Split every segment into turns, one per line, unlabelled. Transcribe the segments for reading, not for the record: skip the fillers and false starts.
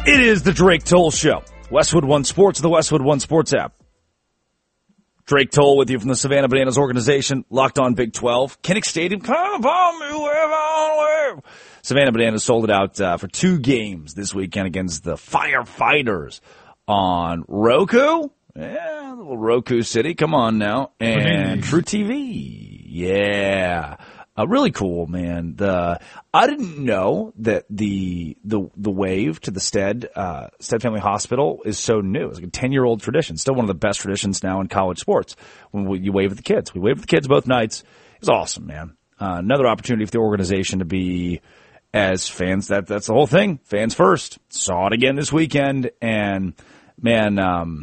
It is the Drake Toll Show. Westwood One Sports, the Westwood One Sports app. Drake Toll with you from the Savannah Bananas organization, Locked On Big 12. Kinnick Stadium, come on, me, wave on, wave. Savannah Bananas sold it out for 2 games this weekend against the Firefighters on Roku. Yeah, little Roku City, come on now. And True TV. Yeah. Really cool, man. I didn't know that the wave to the Stead Family Hospital is so new. It's like a 10-year-old tradition. Still one of the best traditions now in college sports. When you wave at the kids. We waved at the kids both nights. It was awesome, man. Another opportunity for the organization to be as fans. That's the whole thing. Fans first. Saw it again this weekend. And man,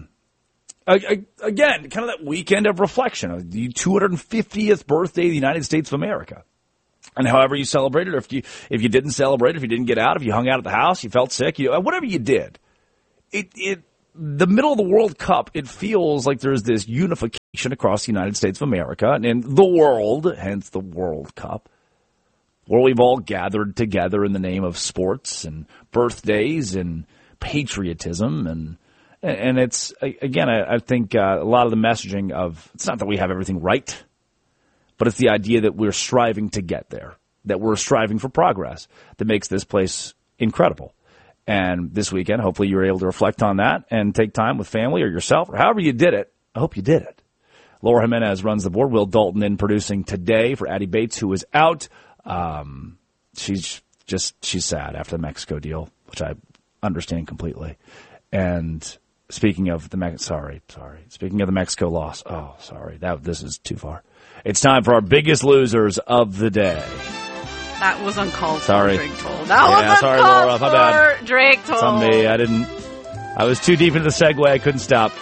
again, kind of that weekend of reflection of the 250th birthday of the United States of America. And however you celebrated, or if you didn't celebrate, if you didn't get out, if you hung out at the house, you felt sick, whatever you did, the middle of the World Cup, it feels like there's this unification across the United States of America and the world, hence the World Cup, where we've all gathered together in the name of sports and birthdays and patriotism and it's, again, I think a lot of the messaging of, it's not that we have everything right, but it's the idea that we're striving to get there, that we're striving for progress that makes this place incredible. And this weekend, hopefully you were able to reflect on that and take time with family or yourself or however you did it. I hope you did it. Laura Jimenez runs the board. Will Dalton in producing today for Addie Bates, who is out. She's sad after the Mexico deal, which I understand completely. And speaking of the Speaking of the Mexico loss. Oh, sorry. This is too far. It's time for our biggest losers of the day.
That was uncalled for,
sorry.
Drake Toll. That was
sorry,
uncalled
Laura. My bad.
for, Drake Toll.
It's on me. I was too deep into the segue. I couldn't stop.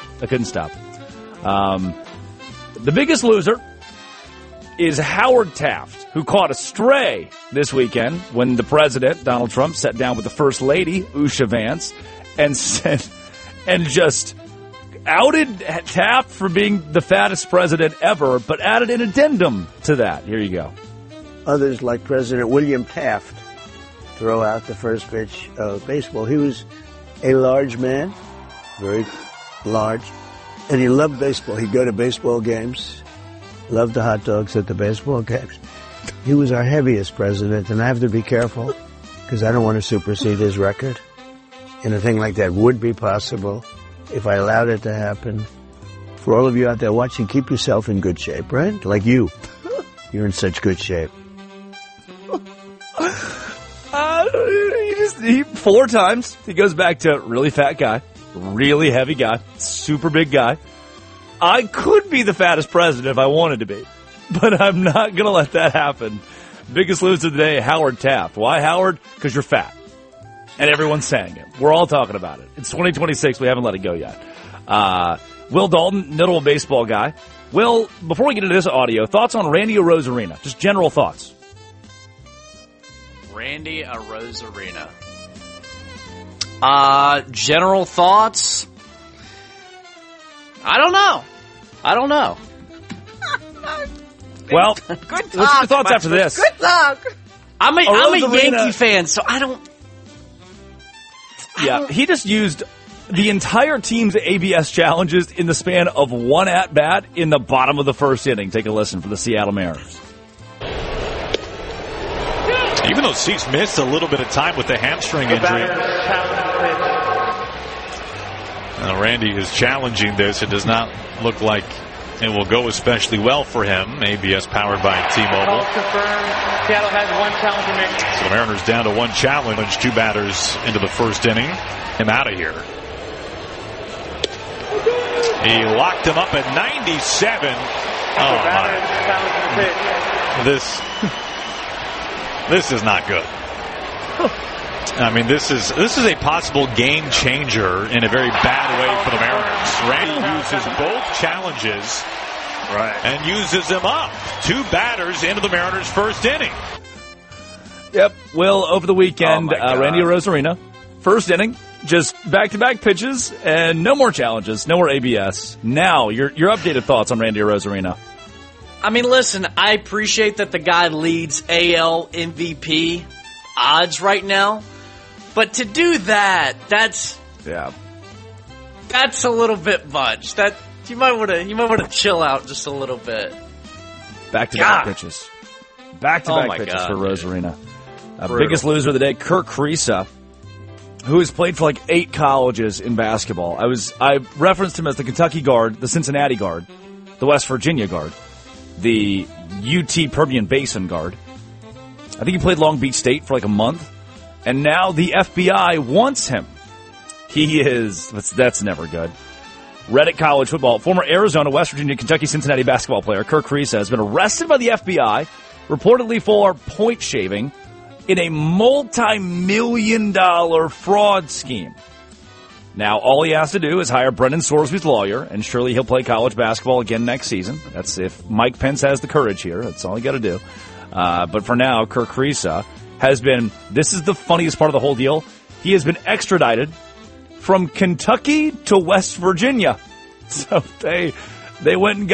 The biggest loser is Howard Taft, who caught a stray this weekend when the president, Donald Trump, sat down with the First Lady, Usha Vance, and just outed Taft for being the fattest president ever, but added an addendum to that. Here you go.
Others, like President William Taft, throw out the first pitch of baseball. He was a large man, very large, and he loved baseball. He'd go to baseball games, loved the hot dogs at the baseball games. He was our heaviest president, and I have to be careful because I don't want to supersede his record. And a thing like that would be possible if I allowed it to happen. For all of you out there watching, keep yourself in good shape, right? Like you. You're in such good shape.
He 4 times. He goes back to really fat guy, really heavy guy, super big guy. I could be the fattest president if I wanted to be, but I'm not going to let that happen. Biggest loser of the day, Howard Taft. Why, Howard? Because you're fat. And everyone's saying it. We're all talking about it. It's 2026. We haven't let it go yet. Will Dalton, notable baseball guy. Will, before we get into this audio, thoughts on Randy Arozarena? Just general thoughts.
Randy Arozarena. General thoughts? I don't know.
Well,
Good talk.
listen to thoughts after this.
Good talk.
I'm a Yankee fan, so I don't.
Yeah, he just used the entire team's ABS challenges in the span of 1 at-bat in the bottom of the first inning. Take a listen for the Seattle Mariners.
Even though Cease missed a little bit of time with the hamstring injury. Randy is challenging this. It does not look like it will go especially well for him. ABS powered by T-Mobile.
Seattle has 1 challenge remaining.
So the Mariners down to 1 challenge. 2 batters into the first inning. Him out of here. He locked him up at 97. This is not good. I mean, this is a possible game changer in a very bad way for the Mariners. Randy uses both challenges, and uses them up. 2 batters into the Mariners' first inning.
Yep. Will, over the weekend, Randy Arozarena, first inning, just back-to-back pitches, and no more challenges, no more ABS. Now, your updated thoughts on Randy Arozarena.
I mean, listen, I appreciate that the guy leads AL MVP odds right now, But to do that, that's a little bit much. That you might want to chill out just a little bit.
Back-to-back pitches. Back-to-back pitches for Rosarina. Biggest loser of the day, Kirk Kriisa, who has played for like 8 colleges in basketball. I referenced him as the Kentucky guard, the Cincinnati guard, the West Virginia guard, the UT Permian Basin guard. I think he played Long Beach State for like a month, and now the FBI wants him. That's never good. Reddit College Football, former Arizona, West Virginia, Kentucky, Cincinnati basketball player Kirk Kriisa has been arrested by the FBI, reportedly for point shaving in a multi-million-dollar fraud scheme. Now, all he has to do is hire Brendan Sorsby's lawyer, and surely he'll play college basketball again next season. That's if Mike Pence has the courage here. That's all he got to do. But for now, Kirk Kriisa has been, this is the funniest part of the whole deal, he has been extradited from Kentucky to West Virginia. So they went and got